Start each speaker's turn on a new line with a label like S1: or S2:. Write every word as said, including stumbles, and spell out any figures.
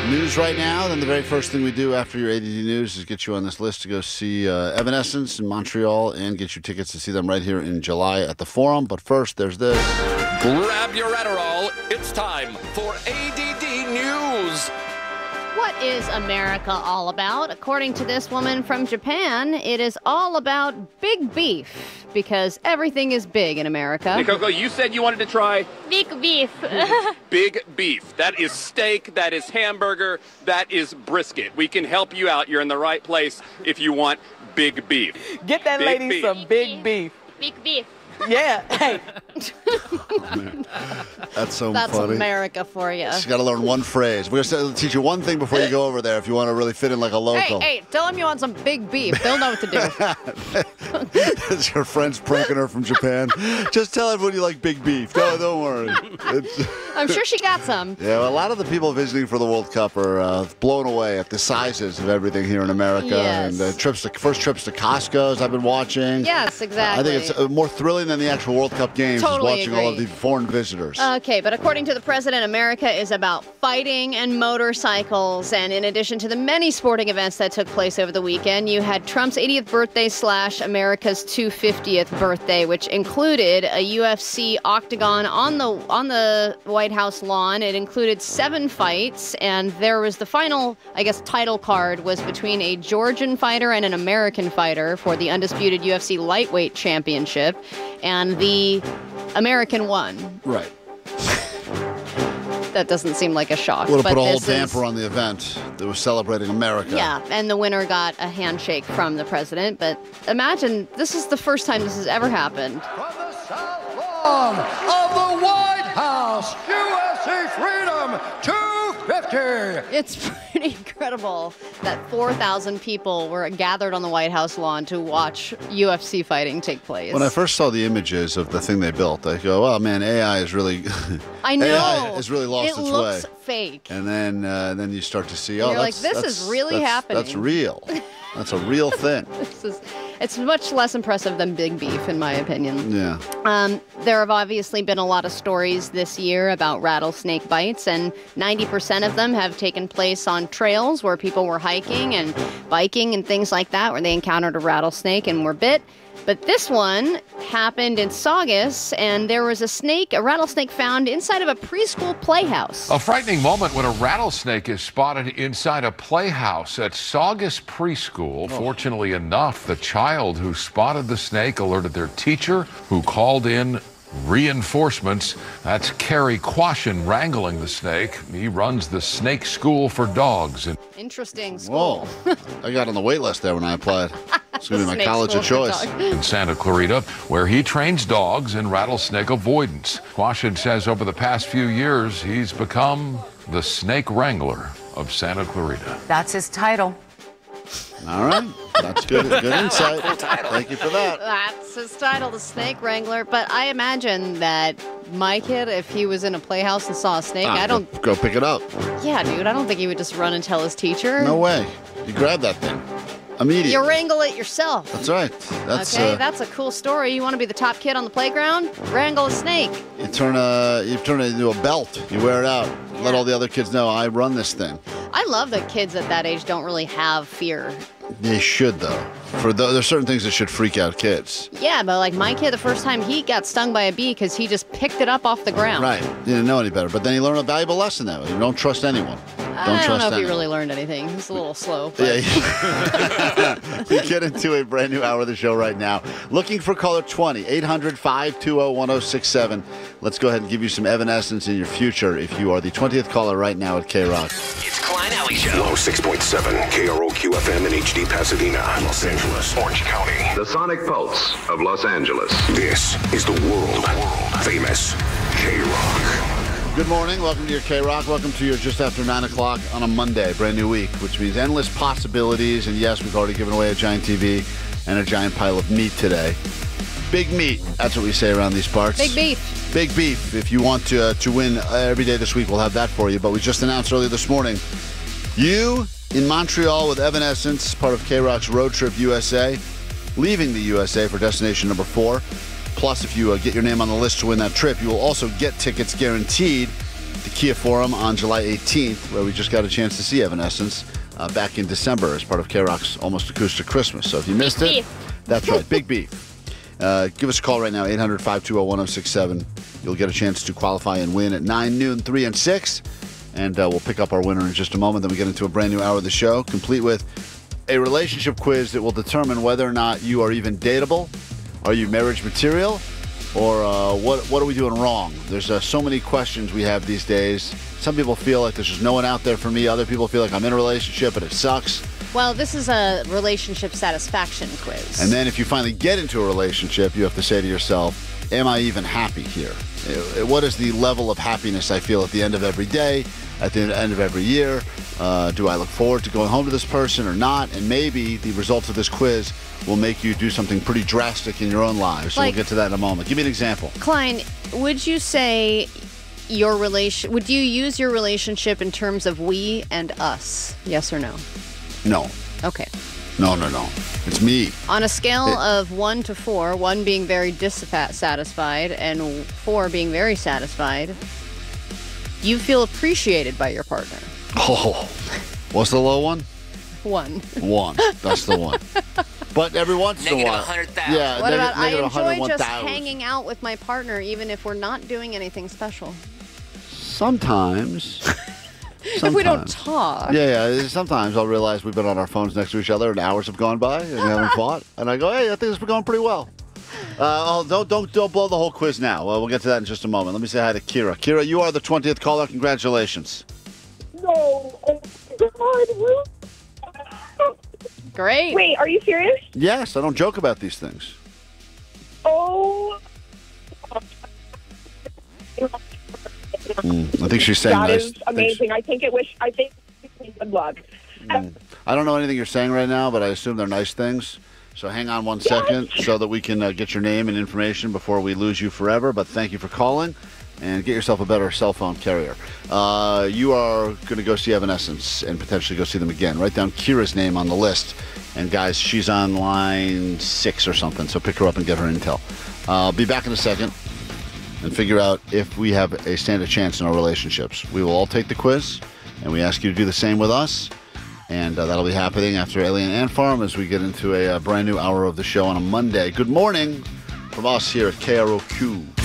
S1: News right now, then the very first thing we do after your A D D News is get you on this list to go see uh, Evanescence in Montreal and get you tickets to see them right here in July at the Forum. But first, there's this.
S2: Grab your Adderall. It's time for A D D News.
S3: What is America all about? According to this woman from Japan, it is all about big beef, because everything is big in America.
S2: Hey, Coco, you said you wanted to try
S3: Big beef.
S2: big beef. That is steak, that is hamburger, that is brisket. We can help you out. You're in the right place if you want big beef.
S4: Get that
S2: Big
S4: lady
S2: beef.
S4: some big beef.
S3: Big beef.
S4: Yeah. Hey.
S1: That's so
S3: That's
S1: funny.
S3: America for you.
S1: You got to learn one phrase. We're going to teach you one thing before you go over there if you want to really fit in like a local.
S3: Hey, hey, tell them you want some big beef. They'll know what to do.
S1: It's your friend's pranking her from Japan. Just tell everyone you like big beef. No, don't worry. It's,
S3: I'm sure she got some.
S1: yeah, well, a lot of the people visiting for the World Cup are uh, blown away at the sizes of everything here in America.
S3: Yes.
S1: And the trips, to, first trips to Costco's I've been watching.
S3: Yes, exactly.
S1: I think it's uh, more thrilling than the actual World Cup games
S3: Totally
S1: is watching all of
S3: agree.
S1: the foreign visitors.
S3: Okay, but according to the president, America is about fighting and motorcycles. And in addition to the many sporting events that took place over the weekend, you had Trump's eightieth birthday slash America's two hundred fiftieth birthday, which included a U F C octagon on the on the White House lawn. It included seven fights, and there was the final, I guess, title card was between a Georgian fighter and an American fighter for the undisputed U F C lightweight championship. And the American won.
S1: Right.
S3: That doesn't seem like a shock.
S1: Would have
S3: but
S1: put a whole
S3: this is-
S1: damper on the event that was celebrating America.
S3: Yeah, and the winner got a handshake from the president. But imagine, this is the first time this has ever happened.
S5: From the South Lawn of the White House, U F C Freedom two fifty.
S3: It's pretty incredible that four thousand people were gathered on the White House lawn to watch U F C fighting take place.
S1: When I first saw the images of the thing they built, I go, "Oh man, A I is really,
S3: I know.
S1: A I has really lost
S3: it
S1: its
S3: looks
S1: way."
S3: fake.
S1: And then, uh, then you start to see,
S3: And
S1: oh,
S3: you're like,
S1: that's,
S3: this
S1: that's,
S3: is really
S1: that's,
S3: happening.
S1: That's real. That's a real thing.
S3: This is, it's much less impressive than Big Beef, in my opinion.
S1: Yeah.
S3: Um, there have obviously been a lot of stories this year about rattlesnake bites, and ninety percent of them have taken place on trails where people were hiking and biking and things like that, where they encountered a rattlesnake and were bit. But this one happened in Saugus, and there was a snake, a rattlesnake found inside of a preschool playhouse.
S6: A frightening moment when a rattlesnake is spotted inside a playhouse at Saugus Preschool. Fortunately enough, the child who spotted the snake alerted their teacher, who called in reinforcements. That's Kerry Quashin wrangling the snake. He runs the Snake School for Dogs. In-
S3: Interesting school.
S1: Whoa. I got on the wait list there when I applied. It's going to be my
S3: Snake
S1: college of
S3: school for
S1: choice.
S3: dogs.
S6: in Santa Clarita, where he trains dogs in rattlesnake avoidance. Quashin says over the past few years, he's become the snake wrangler of Santa Clarita.
S7: That's his title.
S1: All right. That's good. Good insight. Thank you for that.
S3: That's his title, the Snake Wrangler. But I imagine that my kid, if he was in a playhouse and saw a snake,
S1: Ah,
S3: I don't.
S1: Go, go pick it up.
S3: Yeah, dude, I don't think he would just run and tell his teacher.
S1: No way. You grab that thing. Immediately.
S3: You wrangle it yourself.
S1: That's right. That's
S3: okay,
S1: uh,
S3: that's a cool story. You want to be the top kid on the playground? Wrangle a snake.
S1: you turn a you turn it into a belt. You wear it out. Let
S3: Yeah.
S1: all the other kids know I run this thing.
S3: I love that kids at that age don't really have fear.
S1: They should though. For the, there's certain things that should freak out kids.
S3: Yeah, but like my kid, the first time he got stung by a bee because he just picked it up off the ground.
S1: Right. He didn't know any better. But then he learned a valuable lesson that way. You don't trust anyone. Don't
S3: I don't
S1: trust
S3: know if he
S1: anyone.
S3: really learned anything. He's a little slow. But.
S1: Yeah. We get into a brand new hour of the show right now. Looking for caller twenty, eight hundred, five two zero, one zero six seven. Let's go ahead and give you some evanescence in your future if you are the twentieth caller right now at K-Rock.
S8: It's Klein Alley Show.
S9: one oh six point seven K R O Q F M in H D Pasadena, Los Angeles, Orange County.
S10: The sonic pulse of Los Angeles.
S9: This is the world famous K-Rock.
S1: Good morning. Welcome to your K-Rock. Welcome to your just after nine o'clock on a Monday, brand new week, which means endless possibilities. And yes, we've already given away a giant T V and a giant pile of meat today. Big meat. That's what we say around these parts.
S3: Big beef.
S1: Big beef. If you want to, uh, to win uh, every day this week, we'll have that for you. But we just announced earlier this morning, you in Montreal with Evanescence, part of K-Rock's Road Trip U S A, leaving the U S A for destination number four. Plus, if you uh, get your name on the list to win that trip, you will also get tickets guaranteed to Kia Forum on July eighteenth, where we just got a chance to see Evanescence uh, back in December as part of K-Rock's Almost Acoustic Christmas. So if you missed it, that's right, Big Beef. Uh, give us a call right now, eight hundred, five two zero, one zero six seven. You'll get a chance to qualify and win at nine, noon, three, and six. And uh, we'll pick up our winner in just a moment. Then we get into a brand new hour of the show, complete with a relationship quiz that will determine whether or not you are even dateable. Are you marriage material? Or uh, what what are we doing wrong? There's uh, so many questions we have these days. Some people feel like there's just no one out there for me. Other people feel like I'm in a relationship and it sucks.
S3: Well, this is a relationship satisfaction quiz.
S1: And then if you finally get into a relationship, you have to say to yourself, am I even happy here? What is the level of happiness I feel at the end of every day, at the end of every year? Uh, do I look forward to going home to this person or not? And maybe the results of this quiz will make you do something pretty drastic in your own lives. So
S3: like,
S1: we'll get to that in a moment. Give me an example.
S3: Klein, would you say your relation, would you use your relationship in terms of we and us? Yes or no?
S1: No.
S3: Okay.
S1: No, no, no. It's me.
S3: On a scale
S1: it,
S3: of one to four, one being very dissatisfied and four being very satisfied, you feel appreciated by your partner.
S1: Oh, what's the low one?
S3: One.
S1: One. That's the one. But every once in a while.
S7: one hundred thousand.
S1: Yeah,
S3: what
S1: neg-
S3: about I enjoy just
S1: thousand.
S3: hanging out with my partner even if we're not doing anything special?
S1: Sometimes.
S3: If we don't talk.
S1: Yeah, yeah. Sometimes I'll realize we've been on our phones next to each other and hours have gone by and we haven't fought. And I go, hey, I think it's been going pretty well. Uh, oh, don't, don't, don't blow the whole quiz now. Well, we'll get to that in just a moment. Let me say hi to Kira. Kira, you are the twentieth caller. Congratulations.
S8: No.
S3: Great.
S8: Wait, are you serious?
S1: Yes, I don't joke about these things.
S8: Oh.
S1: Mm, I think she's saying
S8: that
S1: nice.
S8: is amazing. I think it wish. I think good luck.
S1: Mm. I don't know anything you're saying right now, but I assume they're nice things. So hang on one second so that we can uh, get your name and information before we lose you forever. But thank you for calling, and get yourself a better cell phone carrier. Uh, you are going to go see Evanescence and potentially go see them again. Write down Kira's name on the list. And guys, she's on line six or something, so pick her up and get her intel. Uh, I'll be back in a second and figure out if we have a stand a chance in our relationships. We will all take the quiz, and we ask you to do the same with us. And uh, that'll be happening after Alien Ant Farm as we get into a, a brand new hour of the show on a Monday. Good morning from us here at K R O Q.